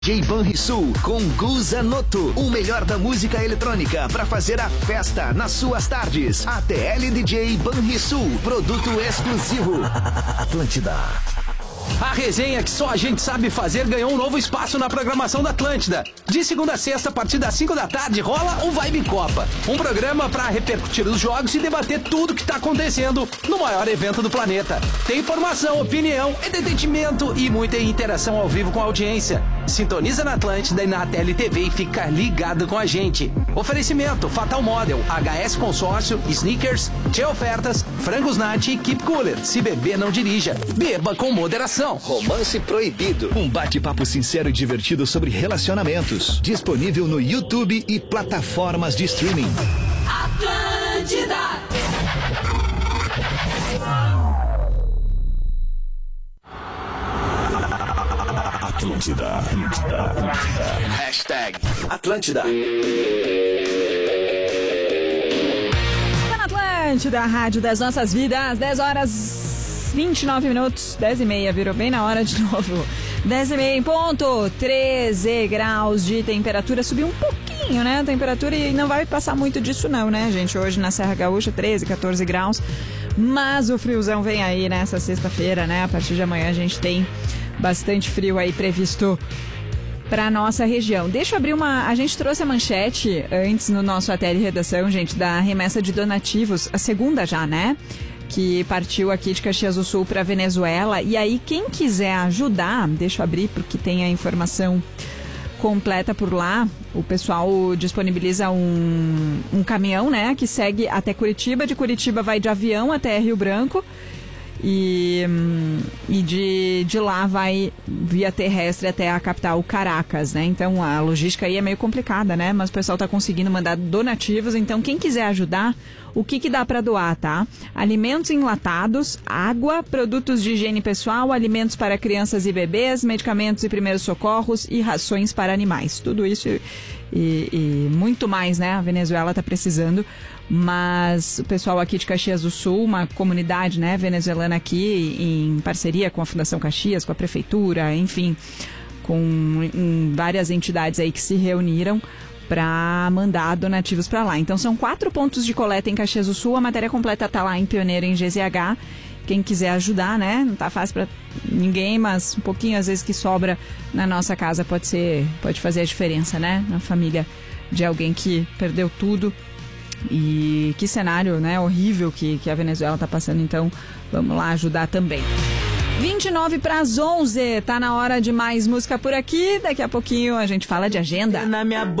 DJ Banrisul com Guza Noto, o melhor da música eletrônica para fazer a festa nas suas tardes. ATL DJ Banrisul, produto exclusivo. Atlântida. A resenha que só a gente sabe fazer ganhou um novo espaço na programação da Atlântida. De segunda a sexta, a partir das 5 da tarde, rola o Vibe Copa. Um programa para repercutir os jogos e debater tudo que tá acontecendo no maior evento do planeta. Tem informação, opinião, entretenimento e muita interação ao vivo com a audiência. Sintoniza na Atlântida e na Tele TV e fica ligado com a gente. Oferecimento Fatal Model, HS Consórcio, Sneakers, Tchê Ofertas, Frangos Nati e Keep Cooler. Se beber, não dirija. Beba com moderação. Romance Proibido. Um bate-papo sincero e divertido sobre relacionamentos. Disponível no YouTube e plataformas de streaming. Atlântida. Atlântida. Hashtag Atlântida. Tá na Atlântida, a rádio das nossas vidas, 10 horas 29 minutos, 10h30, virou bem na hora de novo. 10h30 em ponto, 13 graus de temperatura, subiu um pouquinho, né, a temperatura, e não vai passar muito disso não, né, gente, hoje na Serra Gaúcha, 13, 14 graus, mas o friozão vem aí nessa sexta-feira, né, a partir de amanhã a gente tem bastante frio aí previsto para nossa região. Deixa eu abrir a gente trouxe a manchete antes no nosso ATL Redação, gente, da remessa de donativos, a segunda já, né, que partiu aqui de Caxias do Sul para Venezuela. E aí, quem quiser ajudar, deixa eu abrir porque tem a informação completa por lá. O pessoal disponibiliza um caminhão, né, que segue até Curitiba. De Curitiba vai de avião até Rio Branco. E de lá vai via terrestre até a capital Caracas, né? Então a logística aí é meio complicada, né? Mas o pessoal tá conseguindo mandar donativos. Então quem quiser ajudar, o que dá para doar, tá? Alimentos enlatados, água, produtos de higiene pessoal, alimentos para crianças e bebês, medicamentos e primeiros socorros e rações para animais. Tudo isso e muito mais, né? A Venezuela tá precisando. Mas o pessoal aqui de Caxias do Sul, uma comunidade, né, venezuelana aqui, em parceria com a Fundação Caxias, com a Prefeitura, enfim, com várias entidades aí que se reuniram para mandar donativos para lá. Então são 4 pontos de coleta em Caxias do Sul, a matéria completa tá lá em Pioneiro, em GZH. Quem quiser ajudar, né, não tá fácil para ninguém, mas um pouquinho às vezes que sobra na nossa casa pode fazer a diferença, né, na família de alguém que perdeu tudo. E que cenário, né, horrível que a Venezuela tá passando, então vamos lá ajudar também. 29 para as 11, tá na hora de mais música por aqui, daqui a pouquinho a gente fala de agenda. Na minha